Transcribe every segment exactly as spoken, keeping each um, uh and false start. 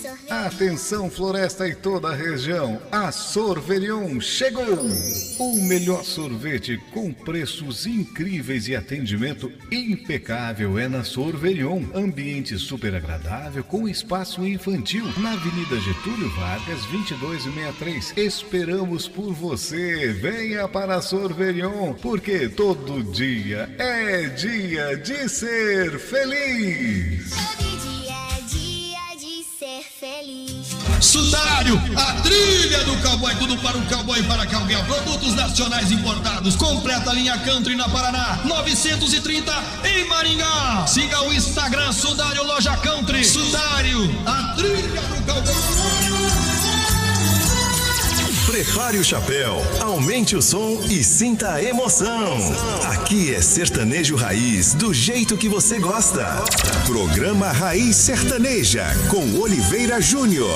Atenção, Floresta e toda a região, a Sorverion chegou! O melhor sorvete com preços incríveis e atendimento impecável é na Sorverion. Ambiente super agradável com espaço infantil na Avenida Getúlio Vargas, vinte e dois sessenta e três. Esperamos por você. Venha para a Sorverion, porque todo dia é dia de ser feliz. Sudário, a trilha do cowboy, tudo para o cowboy e para cowgirl. Produtos nacionais importados, completa linha country na Paraná, novecentos e trinta em Maringá. Siga o Instagram Sudário Loja Country. Sudário, a trilha do cowboy. Prepare o chapéu, aumente o som e sinta a emoção. Aqui é Sertanejo Raiz, do jeito que você gosta. Programa Raiz Sertaneja, com Oliveira Júnior.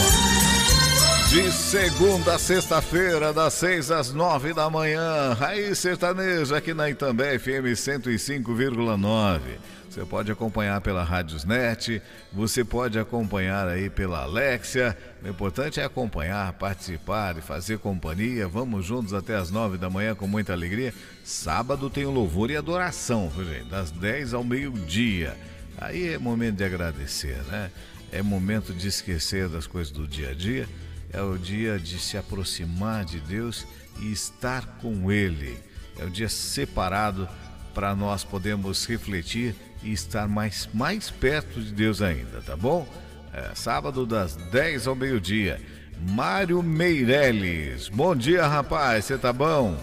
De segunda a sexta-feira, das seis às nove da manhã, Raiz Sertaneja aqui na Itambé F M cento e cinco vírgula nove. Você pode acompanhar pela Radiosnet, você pode acompanhar aí pela Alexia. O importante é acompanhar, participar e fazer companhia. Vamos juntos até as nove da manhã com muita alegria. Sábado tem o louvor e adoração, viu, gente? Das dez ao meio-dia. Aí é momento de agradecer, né? É momento de esquecer das coisas do dia a dia. É o dia de se aproximar de Deus e estar com Ele. É o dia separado para nós podermos refletir e estar mais, mais perto de Deus ainda, tá bom? É, sábado das dez ao meio-dia. Mário Meirelles. Bom dia, rapaz, você tá bom?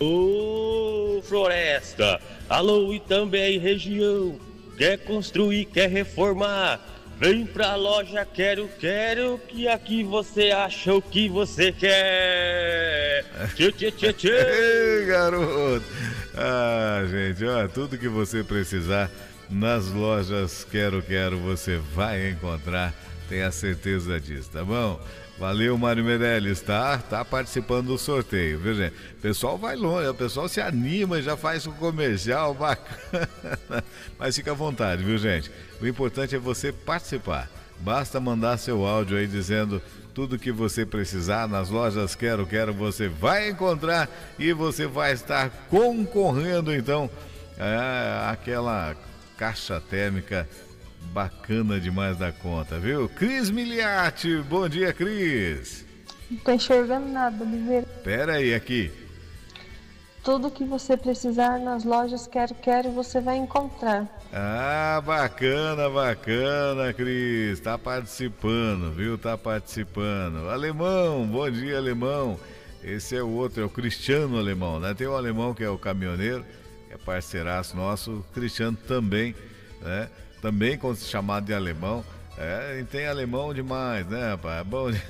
Ô, Floresta, alô e também região, quer construir, quer reformar, vem pra loja Quero Quero, que aqui você acha o que você quer. Tchê, tchê, tchê, tchê. Ei, garoto. Ah, gente, ó, tudo que você precisar nas lojas Quero Quero você vai encontrar, tenha certeza disso, tá bom? Valeu, Mário Meirelles, tá? Tá participando do sorteio, viu, gente? O pessoal vai longe, o pessoal se anima e já faz um comercial bacana. Mas fica à vontade, viu, gente? O importante é você participar. Basta mandar seu áudio aí dizendo tudo que você precisar nas lojas Quero Quero, você vai encontrar e você vai estar concorrendo, então, a aquela caixa térmica bacana demais da conta, viu? Cris Miliati, bom dia, Cris. Não tô enxergando nada, Oliveira. Pera aí, aqui. Tudo que você precisar nas lojas Quero Quero você vai encontrar. Ah, bacana, bacana, Cris. Tá participando, viu? Tá participando. Alemão, bom dia, Alemão. Esse é o outro, é o Cristiano Alemão, né? Tem o Alemão que é o caminhoneiro, que é parceiraço nosso. O Cristiano também, né? Também chamado de alemão. É, e tem alemão demais, né, rapaz? Bom dia.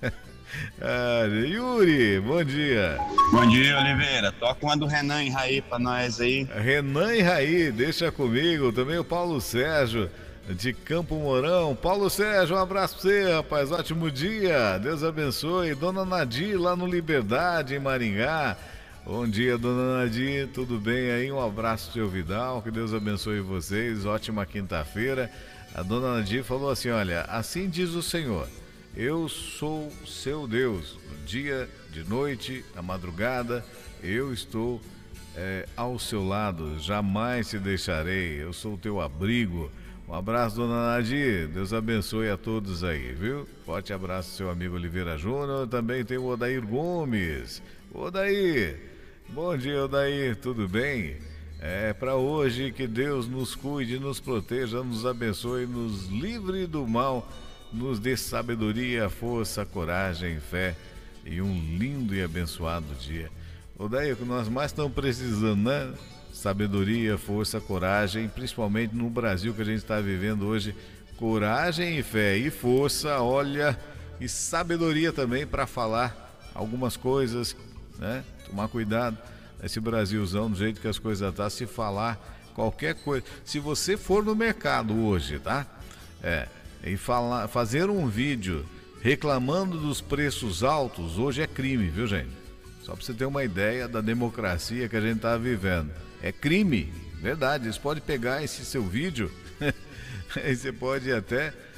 Ah, Yuri, bom dia. Bom dia, Oliveira. Toca uma do Renan e Raí pra nós aí. Renan e Raí, deixa comigo. Também o Paulo Sérgio, de Campo Mourão. Paulo Sérgio, um abraço pra você, rapaz. Ótimo dia. Deus abençoe. Dona Nadir, lá no Liberdade, em Maringá. Bom dia, dona Nadir. Tudo bem aí? Um abraço, seu Vidal. Que Deus abençoe vocês. Ótima quinta-feira. A dona Nadir falou assim, olha, assim diz o Senhor. Eu sou seu Deus, no dia, de noite, na madrugada, eu estou é, ao seu lado, jamais te deixarei, eu sou o teu abrigo. Um abraço, dona Nadir, Deus abençoe a todos aí, viu? Forte abraço, seu amigo Oliveira Júnior, também tem o Odair Gomes. Odair, bom dia, Odair, tudo bem? É para hoje que Deus nos cuide, nos proteja, nos abençoe, nos livre do mal, nos dê sabedoria, força, coragem, fé e um lindo e abençoado dia. Odair, o que nós mais estamos precisando, né? Sabedoria, força, coragem, principalmente no Brasil que a gente está vivendo hoje. Coragem e fé e força, olha, e sabedoria também para falar algumas coisas, né? Tomar cuidado nesse Brasilzão, do jeito que as coisas estão, se falar qualquer coisa. Se você for no mercado hoje, tá? É... E falar, fazer um vídeo reclamando dos preços altos, hoje é crime, viu, gente? Só para você ter uma ideia da democracia que a gente está vivendo. É crime, verdade. Eles podem pegar esse seu vídeo e você pode até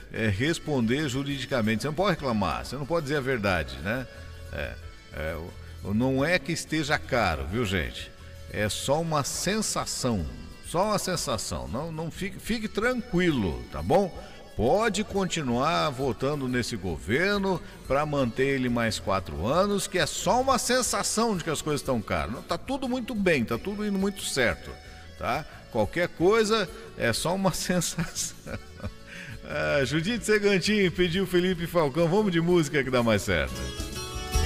é, responder juridicamente. Você não pode reclamar, você não pode dizer a verdade, né? É, é, não é que esteja caro, viu, gente? É só uma sensação, só uma sensação. Não, não fique, fique tranquilo, tá bom? Pode continuar votando nesse governo para manter ele mais quatro anos, que é só uma sensação de que as coisas estão caras. Não, tá tudo muito bem, tá tudo indo muito certo, tá? Qualquer coisa é só uma sensação. Ah, Judite Segantin pediu Felipe Falcão, vamos de música que dá mais certo.